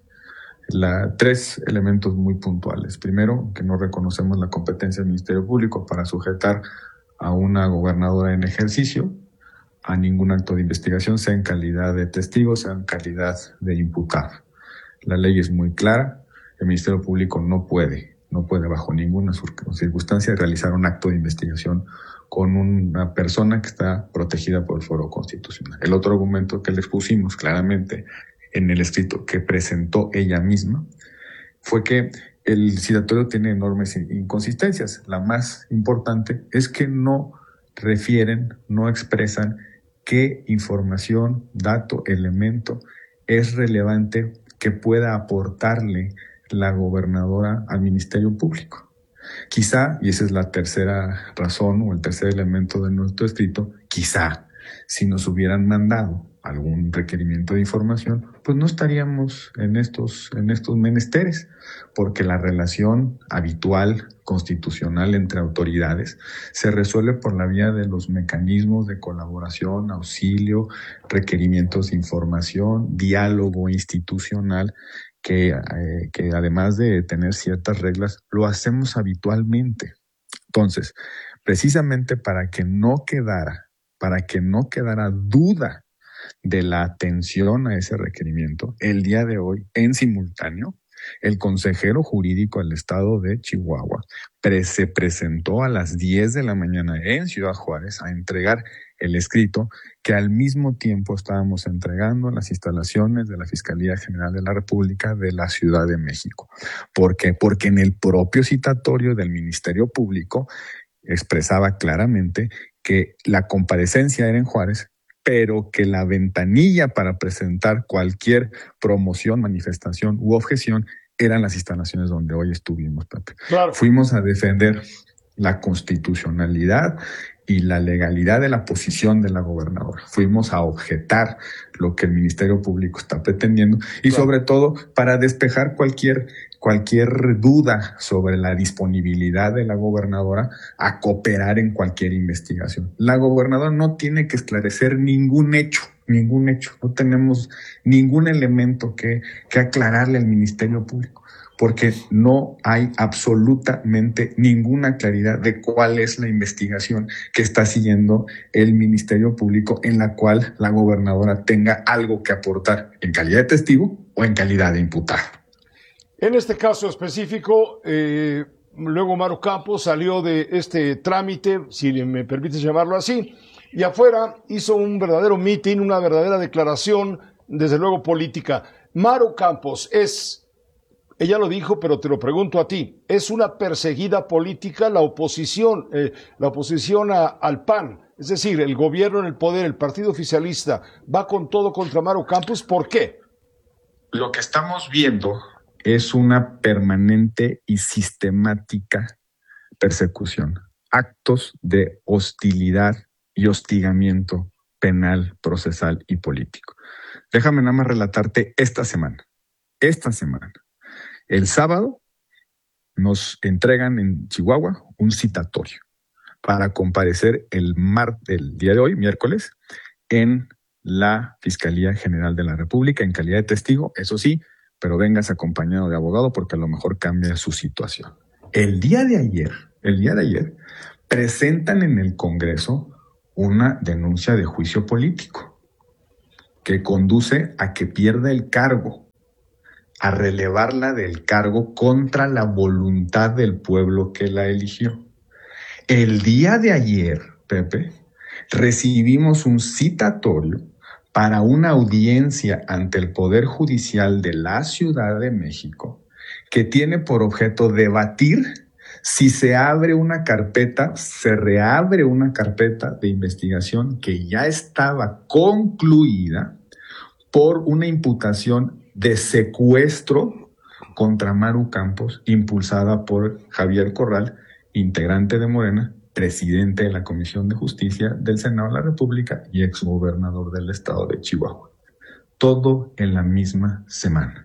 La, tres elementos muy puntuales. Primero, que no reconocemos la competencia del Ministerio Público para sujetar a una gobernadora en ejercicio a ningún acto de investigación, sea en calidad de testigo, sea en calidad de imputado. La ley es muy clara. El Ministerio Público no puede, no puede bajo ninguna circunstancia realizar un acto de investigación con una persona que está protegida por el Foro Constitucional. El otro argumento que le expusimos claramente en el escrito que presentó ella misma fue que el citatorio tiene enormes inconsistencias. La más importante es que no refieren, no expresan qué información, dato, elemento es relevante que pueda aportarle la gobernadora al Ministerio Público. Quizá, y esa es la tercera razón o el tercer elemento de nuestro escrito, quizá si nos hubieran mandado algún requerimiento de información, pues no estaríamos en estos, en estos menesteres, porque la relación habitual, constitucional entre autoridades se resuelve por la vía de los mecanismos de colaboración, auxilio, requerimientos de información, diálogo institucional, que, eh, que además de tener ciertas reglas, lo hacemos habitualmente. Entonces, precisamente para que no quedara, para que no quedara duda de la atención a ese requerimiento, el día de hoy, en simultáneo, el consejero jurídico del estado de Chihuahua pre- se presentó a las diez de la mañana en Ciudad Juárez a entregar el escrito que al mismo tiempo estábamos entregando en las instalaciones de la Fiscalía General de la República de la Ciudad de México. ¿Por qué? Porque en el propio citatorio del Ministerio Público expresaba claramente que la comparecencia era en Juárez, pero que la ventanilla para presentar cualquier promoción, manifestación u objeción eran las instalaciones donde hoy estuvimos, Pepe. Claro. Fuimos a defender la constitucionalidad y la legalidad de la posición de la gobernadora. Fuimos a objetar lo que el Ministerio Público está pretendiendo y claro, sobre todo para despejar cualquier cualquier duda sobre la disponibilidad de la gobernadora a cooperar en cualquier investigación. La gobernadora no tiene que esclarecer ningún hecho, ningún hecho. No tenemos ningún elemento que, que aclararle al Ministerio Público, porque no hay absolutamente ninguna claridad de cuál es la investigación que está siguiendo el Ministerio Público en la cual la gobernadora tenga algo que aportar en calidad de testigo o en calidad de imputado. En este caso específico, eh, luego Maru Campos salió de este trámite, si me permites llamarlo así, y afuera hizo un verdadero mitin, una verdadera declaración, desde luego política. Maru Campos es, ella lo dijo, pero te lo pregunto a ti, ¿es una perseguida política la oposición, eh, la oposición a, al P A N? Es decir, el gobierno en el poder, el partido oficialista, va con todo contra Maru Campos. ¿Por qué? Lo que estamos viendo es una permanente y sistemática persecución, actos de hostilidad y hostigamiento penal, procesal y político. Déjame nada más relatarte esta semana. Esta semana, el sábado, nos entregan en Chihuahua un citatorio para comparecer el, mar, el día de hoy, miércoles, en la Fiscalía General de la República en calidad de testigo, eso sí, pero vengas acompañado de abogado porque a lo mejor cambia su situación. El día de ayer, el día de ayer, presentan en el Congreso una denuncia de juicio político que conduce a que pierda el cargo, a relevarla del cargo contra la voluntad del pueblo que la eligió. El día de ayer, Pepe, recibimos un citatorio para una audiencia ante el Poder Judicial de la Ciudad de México que tiene por objeto debatir si se abre una carpeta, se reabre una carpeta de investigación que ya estaba concluida por una imputación de secuestro contra Maru Campos, impulsada por Javier Corral, integrante de Morena, presidente de la Comisión de Justicia del Senado de la República y exgobernador del estado de Chihuahua. Todo en la misma semana.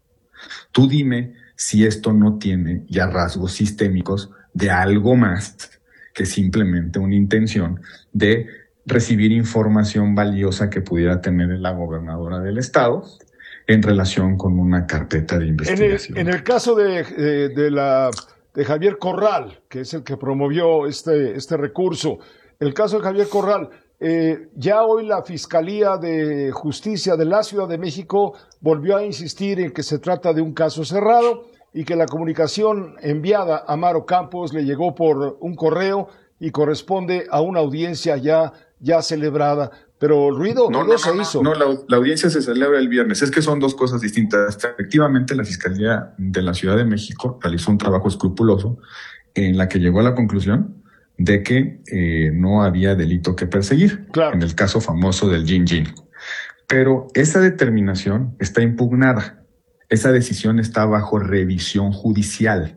Tú dime si esto no tiene ya rasgos sistémicos de algo más que simplemente una intención de recibir información valiosa que pudiera tener la gobernadora del estado en relación con una carpeta de investigación. En el, en el caso de, de, de la... de Javier Corral, que es el que promovió este, este recurso. El caso de Javier Corral, eh, ya hoy la Fiscalía de Justicia de la Ciudad de México volvió a insistir en que se trata de un caso cerrado y que la comunicación enviada a Maru Campos le llegó por un correo y corresponde a una audiencia ya, ya celebrada. Pero el ruido no, no, no se no, hizo. No, la, la audiencia se celebra el viernes. Es que son dos cosas distintas. Efectivamente, la Fiscalía de la Ciudad de México realizó un trabajo escrupuloso en la que llegó a la conclusión de que eh, no había delito que perseguir. Claro. En el caso famoso del Gin Gin. Pero esa determinación está impugnada. Esa decisión está bajo revisión judicial.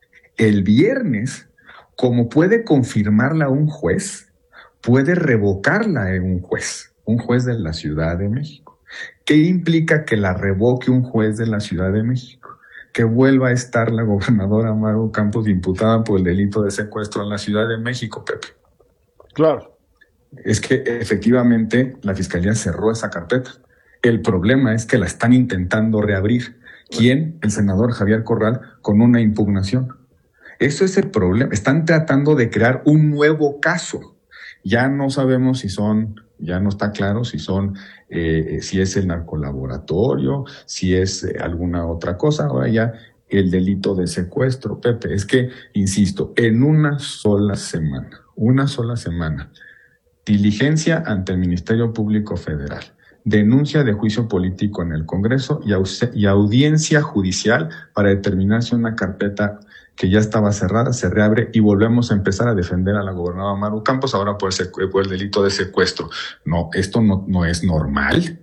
El viernes, como puede confirmarla un juez, puede revocarla en un juez, un juez de la Ciudad de México. ¿Qué implica que la revoque un juez de la Ciudad de México? Que vuelva a estar la gobernadora Maru Campos imputada por el delito de secuestro en la Ciudad de México, Pepe. Claro. Es que efectivamente la Fiscalía cerró esa carpeta. El problema es que la están intentando reabrir. ¿Quién? El senador Javier Corral con una impugnación. Eso es el problema. Están tratando de crear un nuevo caso. Ya no sabemos si son, ya no está claro si son, eh, si es el narcolaboratorio, si es eh, alguna otra cosa. Ahora ya el delito de secuestro, Pepe. Es que, insisto, en una sola semana, una sola semana, diligencia ante el Ministerio Público Federal, denuncia de juicio político en el Congreso y, au- y audiencia judicial para determinar si una carpeta que ya estaba cerrada se reabre y volvemos a empezar a defender a la gobernadora Maru Campos ahora por el, secu- por el delito de secuestro. No, esto no, no es normal.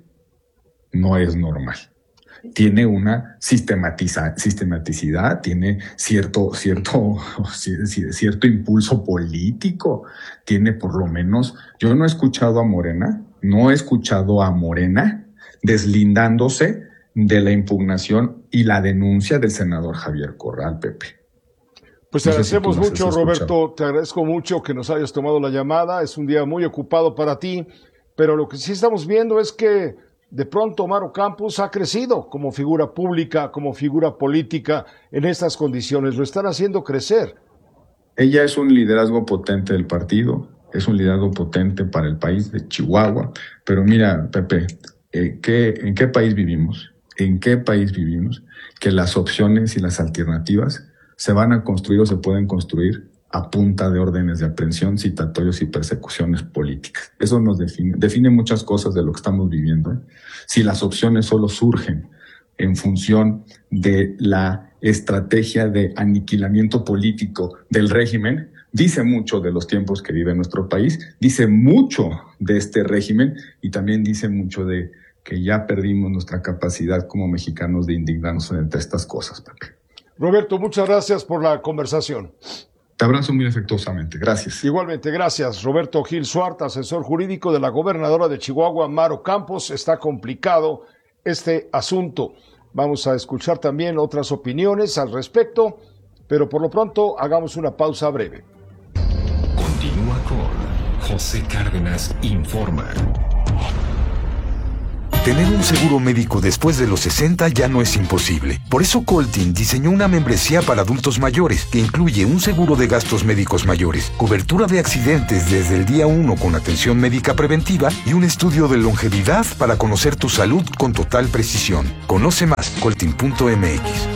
No es normal. Tiene una sistematiza- sistematicidad, tiene cierto, cierto, cierto impulso político, tiene por lo menos, yo no he escuchado a Morena, no he escuchado a Morena deslindándose de la impugnación y la denuncia del senador Javier Corral, Pepe. Pues te agradecemos mucho, Roberto, te agradezco mucho que nos hayas tomado la llamada, es un día muy ocupado para ti, pero lo que sí estamos viendo es que de pronto Maru Campos ha crecido como figura pública, como figura política en estas condiciones, lo están haciendo crecer. Ella es un liderazgo potente del partido, es un liderazgo potente para el país de Chihuahua, pero mira, Pepe, eh, ¿qué, ¿en qué país vivimos? ¿En qué país vivimos? Que las opciones y las alternativas se van a construir o se pueden construir a punta de órdenes de aprehensión, citatorios y persecuciones políticas. Eso nos define, define muchas cosas de lo que estamos viviendo, ¿eh? Si las opciones solo surgen en función de la estrategia de aniquilamiento político del régimen, dice mucho de los tiempos que vive nuestro país, dice mucho de este régimen y también dice mucho de que ya perdimos nuestra capacidad como mexicanos de indignarnos ante estas cosas, Pepe. Roberto, muchas gracias por la conversación. Te abrazo muy afectuosamente. Gracias. Igualmente, gracias. Roberto Gil Suart, asesor jurídico de la gobernadora de Chihuahua, Maro Campos. Está complicado este asunto. Vamos a escuchar también otras opiniones al respecto, pero por lo pronto hagamos una pausa breve. Continúa con José Cárdenas Informa. Tener un seguro médico después de los sesenta ya no es imposible. Por eso Coltin diseñó una membresía para adultos mayores que incluye un seguro de gastos médicos mayores, cobertura de accidentes desde el día uno con atención médica preventiva y un estudio de longevidad para conocer tu salud con total precisión. Conoce más, coltin punto m x.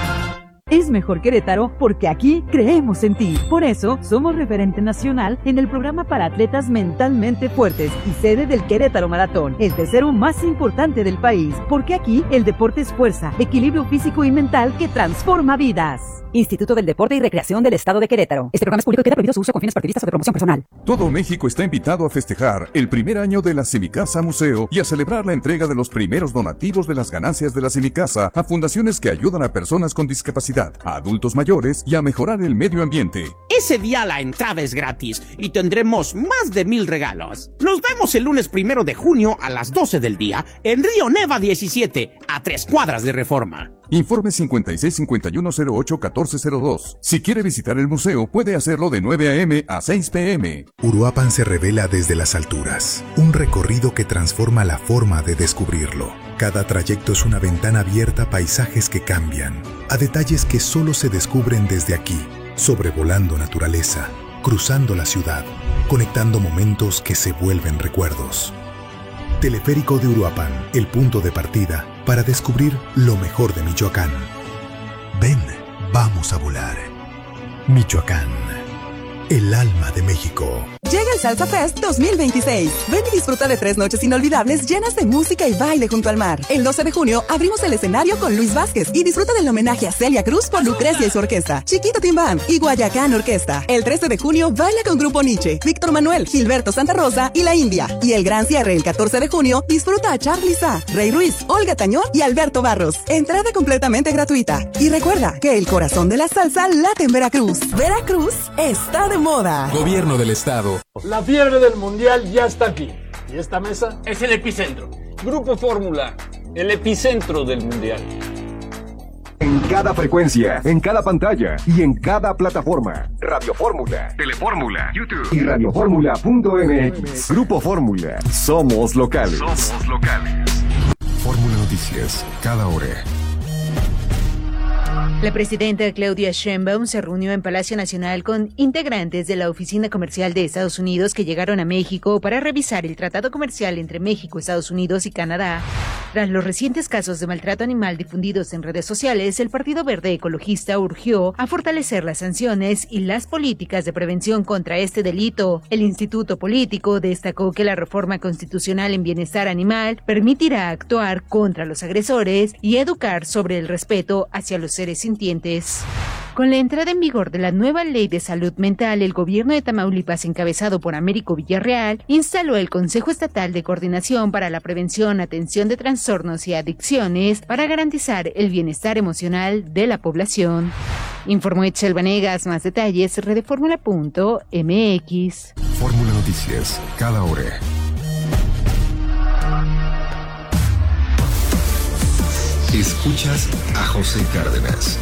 Es mejor Querétaro porque aquí creemos en ti. Por eso, somos referente nacional en el programa para atletas mentalmente fuertes y sede del Querétaro Maratón, el tercero más importante del país. Porque aquí el deporte es fuerza, equilibrio físico y mental que transforma vidas. Instituto del Deporte y Recreación del Estado de Querétaro. Este programa es público y queda prohibido su uso con fines partidistas o de promoción personal. Todo México está invitado a festejar el primer año de la Semicasa Museo y a celebrar la entrega de los primeros donativos de las ganancias de la Semicasa a fundaciones que ayudan a personas con discapacidad, a adultos mayores y a mejorar el medio ambiente. Ese día la entrada es gratis y tendremos más de mil regalos. Nos vemos el lunes primero de junio a las doce del día en Río Neva diecisiete, a tres cuadras de Reforma. Informe cincuenta y seis cincuenta y uno cero ocho catorce cero dos. Si quiere visitar el museo, puede hacerlo de nueve a eme a seis pe eme. Uruapan se revela desde las alturas. Un recorrido que transforma la forma de descubrirlo. Cada trayecto es una ventana abierta a paisajes que cambian, a detalles que solo se descubren desde aquí, sobrevolando naturaleza, cruzando la ciudad, conectando momentos que se vuelven recuerdos. Teleférico de Uruapan, el punto de partida para descubrir lo mejor de Michoacán. Ven, vamos a volar. Michoacán, el alma de México. Llega el Salsa Fest dos mil veintiséis. Ven y disfruta de tres noches inolvidables llenas de música y baile junto al mar. El doce de junio abrimos el escenario con Luis Vázquez y disfruta del homenaje a Celia Cruz por Lucrecia y su orquesta, Chiquito Tim Band y Guayacán Orquesta. El trece de junio baila con Grupo Nietzsche, Víctor Manuel, Gilberto Santa Rosa y La India. Y el gran cierre el catorce de junio disfruta a Charly Sa, Rey Ruiz, Olga Tañón y Alberto Barros. Entrada completamente gratuita. Y recuerda que el corazón de la salsa late en Veracruz. Veracruz está de moda. Gobierno del Estado. La fiebre del mundial ya está aquí. ¿Y esta mesa? Es el epicentro. Grupo Fórmula, el epicentro del mundial. En cada frecuencia, en cada pantalla y en cada plataforma. Radio Fórmula, Telefórmula, YouTube y radio fórmula punto eme equis. Grupo Fórmula. Somos locales. Somos locales. Fórmula Noticias, cada hora. La presidenta Claudia Sheinbaum se reunió en Palacio Nacional con integrantes de la Oficina Comercial de Estados Unidos que llegaron a México para revisar el tratado comercial entre México, Estados Unidos y Canadá. Tras los recientes casos de maltrato animal difundidos en redes sociales, el Partido Verde Ecologista urgió a fortalecer las sanciones y las políticas de prevención contra este delito. El Instituto Político destacó que la reforma constitucional en bienestar animal permitirá actuar contra los agresores y educar sobre el respeto hacia los seres sintientes. Con la entrada en vigor de la nueva Ley de Salud Mental, el gobierno de Tamaulipas, encabezado por Américo Villarreal, instaló el Consejo Estatal de Coordinación para la Prevención, Atención de Trastornos y Adicciones para garantizar el bienestar emocional de la población. Informó Etchel Vanegas. Más detalles, redefórmula punto eme equis. Fórmula Noticias, cada hora. Escuchas a José Cárdenas.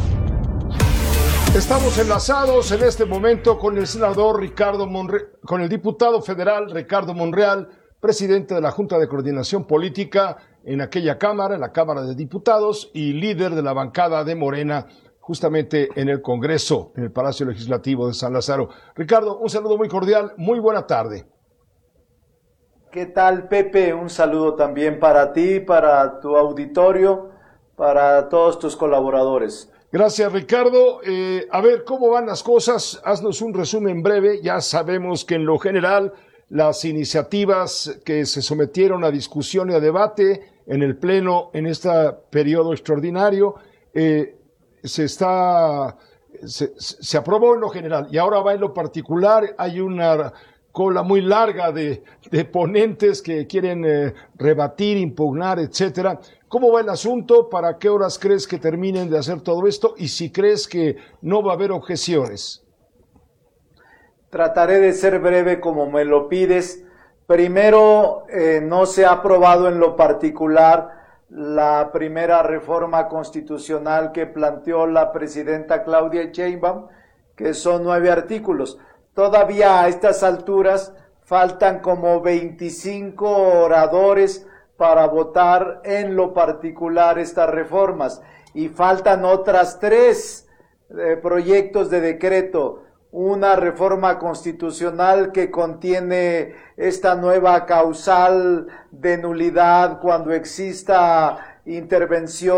Estamos enlazados en este momento con el senador Ricardo Monreal, con el diputado federal Ricardo Monreal, presidente de la Junta de Coordinación Política en aquella Cámara, en la Cámara de Diputados, y líder de la bancada de Morena, justamente en el Congreso, en el Palacio Legislativo de San Lázaro. Ricardo, un saludo muy cordial, muy buena tarde. ¿Qué tal, Pepe? Un saludo también para ti, para tu auditorio, para todos tus colaboradores. Gracias, Ricardo. Eh, a ver, ¿cómo van las cosas? Haznos un resumen breve. Ya sabemos que en lo general las iniciativas que se sometieron a discusión y a debate en el Pleno en este periodo extraordinario eh, se está se, se aprobó en lo general y ahora va en lo particular. Hay una cola muy larga de, de ponentes que quieren eh, rebatir, impugnar, etcétera. ¿Cómo va el asunto? ¿Para qué horas crees que terminen de hacer todo esto? Y si crees que no va a haber objeciones. Trataré de ser breve como me lo pides. Primero, eh, no se ha aprobado en lo particular la primera reforma constitucional que planteó la presidenta Claudia Sheinbaum, que son nueve artículos. Todavía a estas alturas faltan como veinticinco oradores para votar en lo particular estas reformas y faltan otras tres eh, proyectos de decreto. Una reforma constitucional que contiene esta nueva causal de nulidad cuando exista intervención